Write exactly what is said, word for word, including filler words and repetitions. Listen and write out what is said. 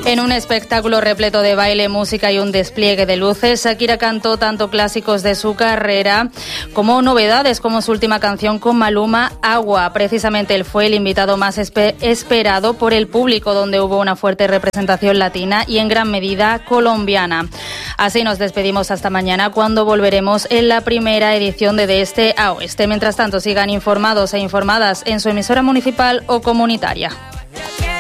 En un espectáculo repleto de baile, música y un despliegue de luces, Shakira cantó tanto clásicos de su carrera como novedades, como su última canción con Maluma, Agua. Precisamente él fue el invitado más espe- esperado por el público, donde hubo una fuerte representación latina y en gran medida colombiana. Así nos despedimos hasta mañana, cuando volveremos en la primera edición de De Este a Oeste. Mientras tanto, sigan informados e informadas en su emisora municipal o comunitaria.